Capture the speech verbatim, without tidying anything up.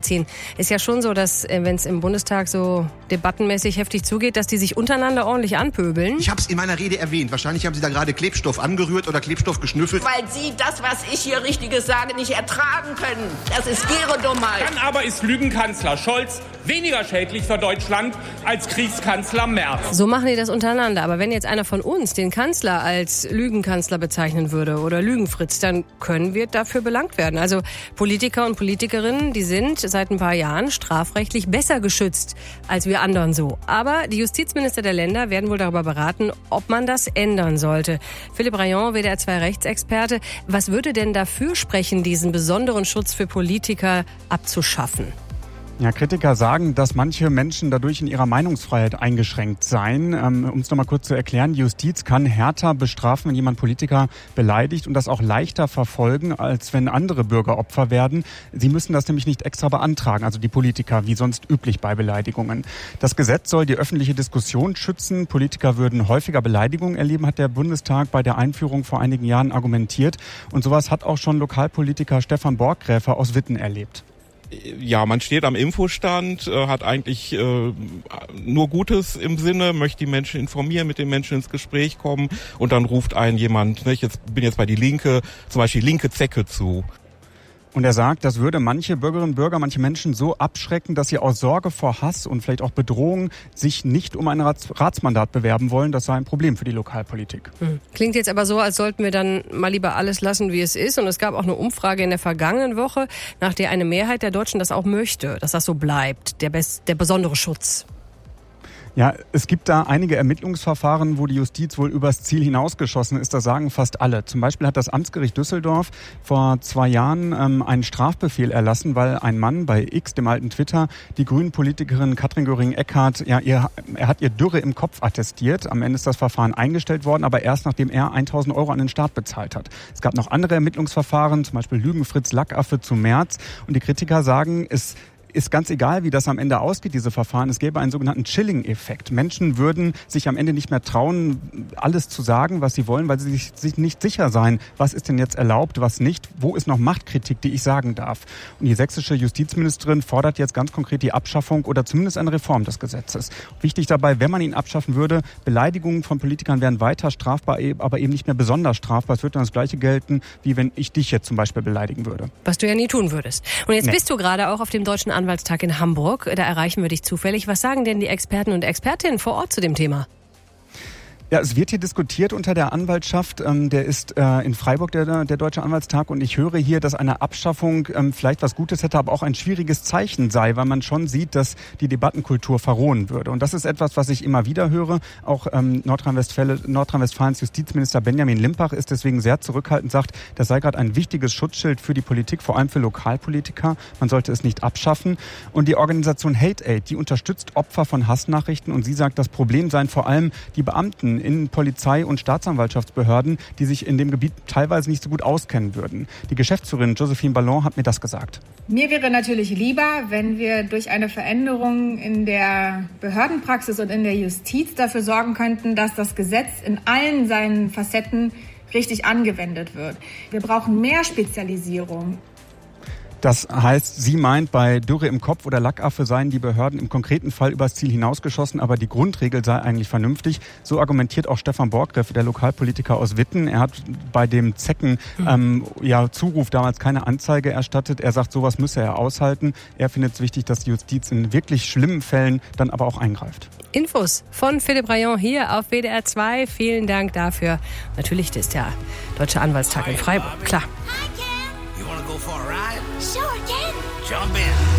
nachvollziehen. Ist ja schon so, dass, wenn es im Bundestag so debattenmäßig heftig zugeht, dass die sich untereinander ordentlich anpöbeln. Ich habe es in meiner Rede erwähnt. Wahrscheinlich haben Sie da gerade Klebstoff angerührt oder Klebstoff geschnüffelt. Weil Sie das, was ich hier Richtiges sage, nicht ertragen können. Das ist Ihre Dummheit. Dann aber ist Lügenkanzler Scholz weniger schädlich für Deutschland als Kriegskanzler Merz. So machen die das untereinander. Aber wenn jetzt einer von uns den Kanzler als Lügenkanzler bezeichnen würde oder Lügenfritz, dann können wir dafür belangt werden. Also Politiker und Politikerinnen, die sind seit ein paar Jahren strafrechtlich besser geschützt als wir anderen so. Aber die Justizminister der Länder werden wohl darüber beraten, ob man das ändern sollte. Philippe Rayon, W D R zwei Rechtsexperte, was würde denn dafür sprechen, diesen besonderen Schutz für Politiker abzuschaffen? Ja, Kritiker sagen, dass manche Menschen dadurch in ihrer Meinungsfreiheit eingeschränkt seien. Ähm, um es nochmal kurz zu erklären, die Justiz kann härter bestrafen, wenn jemand Politiker beleidigt und das auch leichter verfolgen, als wenn andere Bürger Opfer werden. Sie müssen das nämlich nicht extra beantragen, also die Politiker, wie sonst üblich bei Beleidigungen. Das Gesetz soll die öffentliche Diskussion schützen. Politiker würden häufiger Beleidigungen erleben, hat der Bundestag bei der Einführung vor einigen Jahren argumentiert. Und sowas hat auch schon Lokalpolitiker Stefan Borggräfer aus Witten erlebt. Ja, man steht am Infostand, äh, hat eigentlich äh, nur Gutes im Sinne, möchte die Menschen informieren, mit den Menschen ins Gespräch kommen und dann ruft einen jemand, ne, ich jetzt, bin jetzt bei die Linke, zum Beispiel linke Zecke zu. Und er sagt, das würde manche Bürgerinnen und Bürger, manche Menschen so abschrecken, dass sie aus Sorge vor Hass und vielleicht auch Bedrohung sich nicht um ein Rats- Ratsmandat bewerben wollen. Das sei ein Problem für die Lokalpolitik. Hm. Klingt jetzt aber so, als sollten wir dann mal lieber alles lassen, wie es ist. Und es gab auch eine Umfrage in der vergangenen Woche, nach der eine Mehrheit der Deutschen das auch möchte, dass das so bleibt, der, bes- der besondere Schutz. Ja, es gibt da einige Ermittlungsverfahren, wo die Justiz wohl übers Ziel hinausgeschossen ist. Das sagen fast alle. Zum Beispiel hat das Amtsgericht Düsseldorf vor zwei Jahren ähm, einen Strafbefehl erlassen, weil ein Mann bei X, dem alten Twitter, die Grünen-Politikerin Katrin Göring-Eckardt, ja, ihr, er hat ihr Dürre im Kopf attestiert. Am Ende ist das Verfahren eingestellt worden, aber erst nachdem er tausend Euro an den Staat bezahlt hat. Es gab noch andere Ermittlungsverfahren, zum Beispiel Lügenfritz Lackaffe zu Merz. Und die Kritiker sagen, es ist ganz egal, wie das am Ende ausgeht, diese Verfahren. Es gäbe einen sogenannten Chilling-Effekt. Menschen würden sich am Ende nicht mehr trauen, alles zu sagen, was sie wollen, weil sie sich, sich nicht sicher seien, was ist denn jetzt erlaubt, was nicht, wo ist noch Machtkritik, die ich sagen darf. Und die sächsische Justizministerin fordert jetzt ganz konkret die Abschaffung oder zumindest eine Reform des Gesetzes. Wichtig dabei, wenn man ihn abschaffen würde, Beleidigungen von Politikern wären weiter strafbar, aber eben nicht mehr besonders strafbar. Es würde dann das Gleiche gelten, wie wenn ich dich jetzt zum Beispiel beleidigen würde. Was du ja nie tun würdest. Und jetzt Nee. bist du gerade auch auf dem Deutschen Anwaltstag in Hamburg. Da erreichen wir dich zufällig. Was sagen denn die Experten und Expertinnen vor Ort zu dem Thema? Ja, es wird hier diskutiert unter der Anwaltschaft. Ähm, der ist äh, in Freiburg, der, der Deutsche Anwaltstag. Und ich höre hier, dass eine Abschaffung ähm, vielleicht was Gutes hätte, aber auch ein schwieriges Zeichen sei, weil man schon sieht, dass die Debattenkultur verrohen würde. Und das ist etwas, was ich immer wieder höre. Auch ähm, Nordrhein-Westfalen, Nordrhein-Westfalens Justizminister Benjamin Limpach ist deswegen sehr zurückhaltend, sagt, das sei gerade ein wichtiges Schutzschild für die Politik, vor allem für Lokalpolitiker. Man sollte es nicht abschaffen. Und die Organisation Hate Aid, die unterstützt Opfer von Hassnachrichten. Und sie sagt, das Problem seien vor allem die Beamten in Polizei- und Staatsanwaltschaftsbehörden, die sich in dem Gebiet teilweise nicht so gut auskennen würden. Die Geschäftsführerin Josephine Ballon hat mir das gesagt. Mir wäre natürlich lieber, wenn wir durch eine Veränderung in der Behördenpraxis und in der Justiz dafür sorgen könnten, dass das Gesetz in allen seinen Facetten richtig angewendet wird. Wir brauchen mehr Spezialisierung. Das heißt, sie meint, bei Dürre im Kopf oder Lackaffe seien die Behörden im konkreten Fall übers Ziel hinausgeschossen, aber die Grundregel sei eigentlich vernünftig. So argumentiert auch Stefan Borggräfe, der Lokalpolitiker aus Witten. Er hat bei dem Zecken ähm, ja, Zuruf damals keine Anzeige erstattet. Er sagt, sowas müsse er aushalten. Er findet es wichtig, dass die Justiz in wirklich schlimmen Fällen dann aber auch eingreift. Infos von Philippe Rayon hier auf W D R zwei. Vielen Dank dafür. Natürlich ist der Deutsche Anwaltstag in Freiburg. Klar. You wanna go for a ride? Sure, Ken. Jump in.